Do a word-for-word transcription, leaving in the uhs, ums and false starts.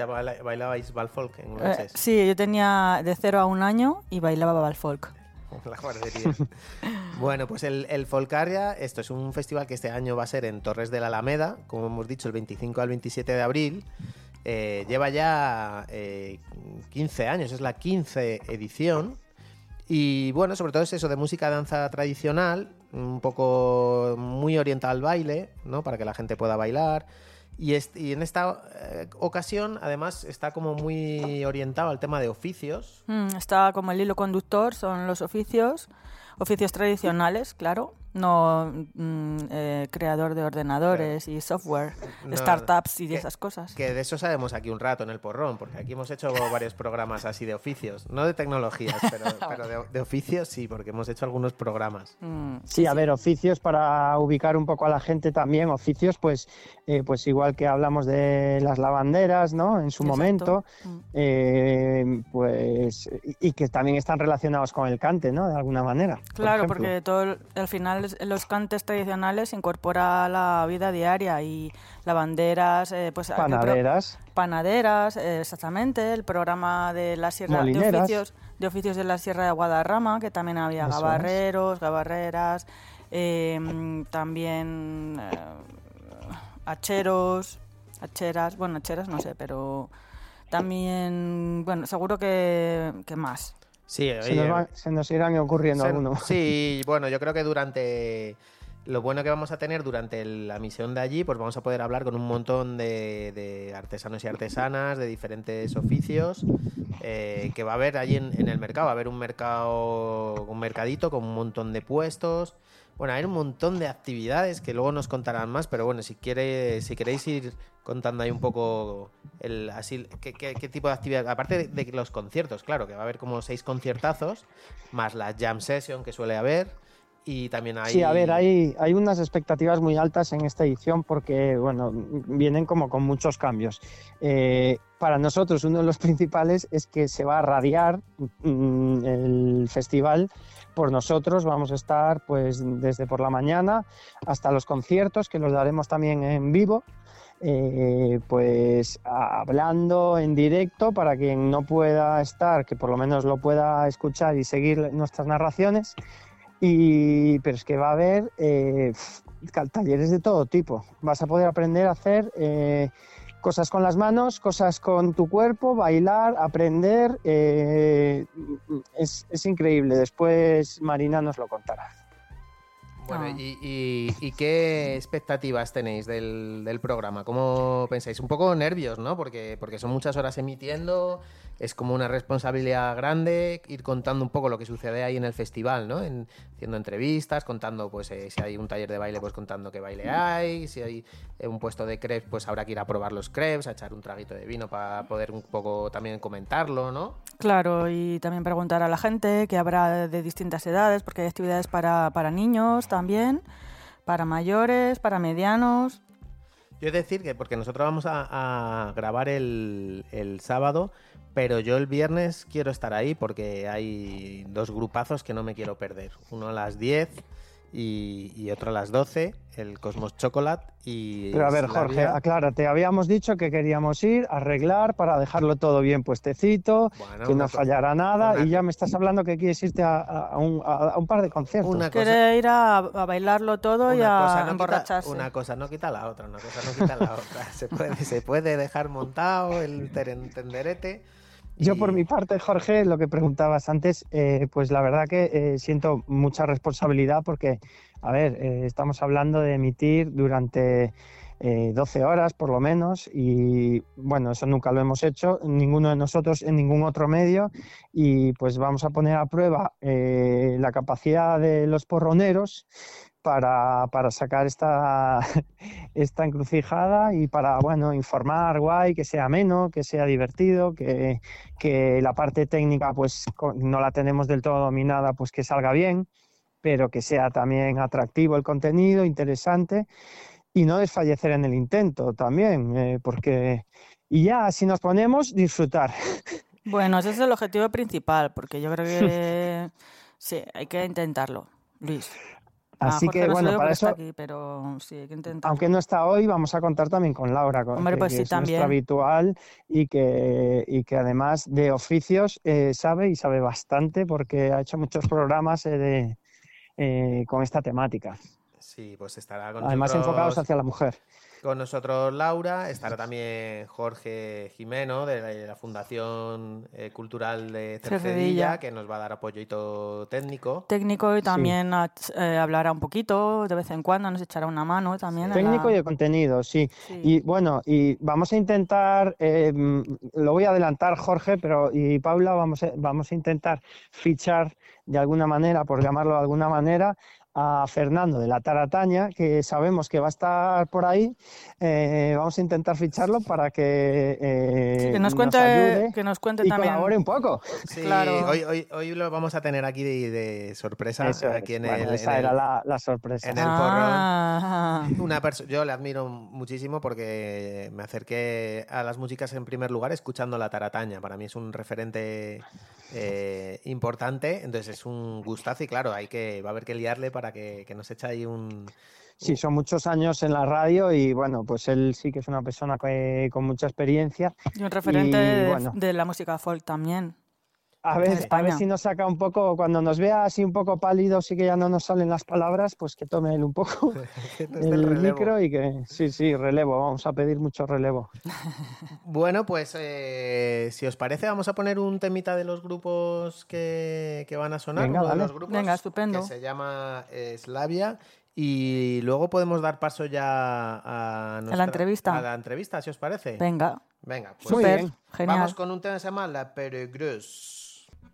ya baila, bailabais Valfolk en Eh, noches. sí, yo tenía de cero a un año y bailaba Valfolk. La guardería. Bueno, pues el, el Folcaria, esto es un festival que este año va a ser en Torres de la Alameda, como hemos dicho, el veinticinco al veintisiete de abril. Eh, lleva ya eh, quince años, es la quince edición. Y bueno, sobre todo es eso de música, danza tradicional, un poco muy orientada al baile, ¿no? Para que la gente pueda bailar. Y, est- y en esta eh, ocasión, además, está como muy orientado al tema de oficios. Mm, está como el hilo conductor, son los oficios, oficios tradicionales, claro, no mm, eh, creador de ordenadores y software, No, startups y que- esas cosas. Que de eso sabemos aquí un rato en el porrón, porque aquí hemos hecho varios programas así de oficios, no de tecnologías, pero, pero de, de oficios sí, porque hemos hecho algunos programas. Mm, Sí, a ver, oficios para ubicar un poco a la gente también, oficios, pues, eh, pues igual que hablamos de las lavanderas, ¿no? En su Exacto. momento, Mm. eh, pues, y, y que también están relacionados con el cante, ¿no? De alguna manera. por Claro, ejemplo. porque todo el- al final es- los cantes tradicionales se incorpora a la vida diaria y lavanderas, eh, pues aquel pro- Panaderas. panaderas, eh, exactamente, el programa de la sierra de Molineras. oficios, de oficios de la Sierra de Guadarrama, que también había Eso es. gabarreros, gabarreras, eh, mm, también eh, hacheros, hacheras, bueno, hacheras no sé, pero también, bueno, seguro que, que más. Sí, Se oye, nos, va- se nos irán ocurriendo se- algunos. sí, bueno, yo creo que durante... Lo bueno que vamos a tener durante el- la misión de allí, pues vamos a poder hablar con un montón de, de artesanos y artesanas de diferentes oficios eh, que va a haber allí en, en el mercado. Va a haber un mercado, un mercadito con un montón de puestos. Bueno, hay un montón de actividades que luego nos contarán más, pero bueno, si quiere, si queréis ir contando ahí un poco el así qué, qué- qué tipo de actividad, aparte de, de los conciertos, claro, que va a haber como seis conciertazos, más la jam session que suele haber. Y también hay... Sí, a ver, hay, hay unas expectativas muy altas en esta edición porque, bueno, vienen como con muchos cambios. Eh, para nosotros uno de los principales es que se va a radiar mm, el festival por nosotros. Vamos a estar pues desde por la mañana hasta los conciertos, que los daremos también en vivo. Eh, pues hablando en directo para quien no pueda estar, que por lo menos lo pueda escuchar y seguir nuestras narraciones. Y, pero es que va a haber eh, talleres de todo tipo. Vas a poder aprender a hacer eh, cosas con las manos, cosas con tu cuerpo, bailar, aprender. Eh, es, es increíble. Después Marina nos lo contará. Bueno, Ah. y, y- y qué expectativas tenéis del, del programa? ¿Cómo pensáis? Un poco nervios, ¿no? Porque, porque son muchas horas emitiendo, es como una responsabilidad grande ir contando un poco lo que sucede ahí en el festival, ¿no? En, haciendo entrevistas, contando, pues, eh, si hay un taller de baile, pues contando qué baile hay, si hay eh, un puesto de crepes, pues habrá que ir a probar los crepes, a echar un traguito de vino para poder un poco también comentarlo, ¿no? Claro, y también preguntar a la gente que habrá de distintas edades, porque hay actividades para, para niños también, para mayores, para medianos. Yo he de decir que porque nosotros vamos a, a grabar el, el sábado, pero yo el viernes quiero estar ahí porque hay dos grupazos que no me quiero perder. Uno a las diez y, y otro a las doce, el Cosmos Chocolate y... Pero a ver, Jorge, Slavia. aclárate. Habíamos dicho que queríamos ir, arreglar para dejarlo todo bien puestecito, Bueno, que una no co- fallara nada, una y ya co- me estás hablando que quieres irte a, a un, a- a un par de conciertos. Una cosa- Quiere ir a, a bailarlo todo y Una a cosa, no quita, emborracharse. una cosa no quita la otra, una cosa no quita la otra. Se puede, se puede dejar montado el teren- tenderete. Yo y- por mi parte, Jorge, lo que preguntabas antes, eh, pues la verdad que eh, siento mucha responsabilidad porque, a ver, eh, estamos hablando de emitir durante eh, doce horas por lo menos y bueno, eso nunca lo hemos hecho, ninguno de nosotros en ningún otro medio y pues vamos a poner a prueba eh, la capacidad de los porroneros para, para sacar esta, esta encrucijada y para, bueno, informar guay, que sea ameno, que sea divertido, que, que la parte técnica pues co- no la tenemos del todo dominada, pues que salga bien, pero que sea también atractivo el contenido, interesante y no desfallecer en el intento también, eh, porque... Y ya, si nos ponemos, disfrutar. Bueno, ese es el objetivo principal, porque yo creo que sí, hay que intentarlo, Luis. Así Jorge que, no bueno, se ve para porque eso, está aquí, pero sí, hay que intentar. aunque no está hoy, vamos a contar también con Laura, con- Hombre, que, pues que sí, es nuestra también. habitual y que, y que además de oficios eh, sabe y sabe bastante porque ha hecho muchos programas eh, de, eh, con esta temática, Sí, pues estará con además enfocados nosotros, hacia la mujer. con nosotros Laura, estará también Jorge Jimeno de la, de la Fundación eh, Cultural de Cercedilla, Cercedilla. que nos va a dar apoyo técnico. Técnico y Sí. también eh, hablará un poquito, de vez en cuando nos echará una mano también. Sí. en Técnico la... y de contenido, sí. Sí. Y bueno, y vamos a intentar, eh, lo voy a adelantar, Jorge, pero y Paula, vamos a, vamos a intentar fichar de alguna manera, por llamarlo de alguna manera, a Fernando de la Tarataña, que sabemos que va a estar por ahí. Eh, vamos a intentar ficharlo para que, eh, Sí, que nos nos cuente, ayude que nos cuente y también. colabore un poco. Sí, Claro. hoy, hoy, hoy lo vamos a tener aquí de, de sorpresa, Eso es. aquí en Bueno, el, esa en era el- la, la sorpresa. en el Ah. Una perso- yo le admiro muchísimo porque me acerqué a las músicas en primer lugar escuchando La Tarataña. Para mí es un referente eh, importante, entonces es un gustazo y claro, hay que, va a haber que liarle para que, que nos eche ahí un... Sí, son muchos años en la radio y bueno, pues él sí que es una persona que, con mucha experiencia. Y un referente Y, de, bueno. de la música folk también. A en ver, a España. ver si nos saca un poco, cuando nos vea así un poco pálidos y que ya no nos salen las palabras, pues que tome él un poco que no esté el el relevo. micro y que sí, sí, relevo, vamos a pedir mucho relevo. Bueno, pues eh, si os parece, vamos a poner un temita de los grupos que, que van a sonar. Venga, uno dale. de los grupos Venga, estupendo. que se llama eh, Slavia. Y luego podemos dar paso ya a, nuestra- la entrevista. a la entrevista, si os parece. Venga, Venga, pues Muy súper, bien. genial. vamos con un tema que se llama La Peregreuse.